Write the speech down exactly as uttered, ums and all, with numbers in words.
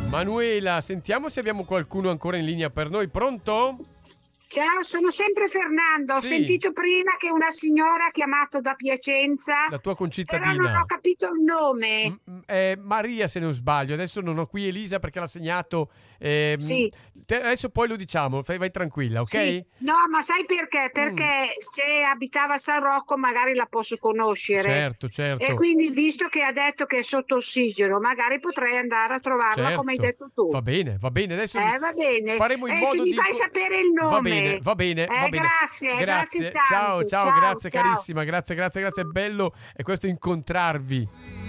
Manuela, sentiamo se abbiamo qualcuno ancora in linea per noi. Pronto? Ciao, sono sempre Fernando. Ho Sì. sentito prima che una signora ha chiamato da Piacenza. La tua concittadina. Però non ho capito il nome. M- m- eh, Maria, se non sbaglio. Adesso non ho qui Elisa perché l'ha segnato. ehm, Sì. te- adesso poi lo diciamo, fai- vai tranquilla, ok? Sì. No, ma sai perché? Perché se abitava a San Rocco magari la posso conoscere. Certo, certo. E quindi, visto che ha detto che è sotto ossigeno, magari potrei andare a trovarla, Certo. come hai detto tu. Va bene, va bene. Adesso Eh, va bene. faremo in Eh, modo se mi di fai sapere il nome. Va bene, va bene, va Eh, bene. grazie, grazie Ciao, tanto. ciao, Ciao, grazie ciao. carissima, grazie, grazie, grazie. È bello, è questo incontrarvi.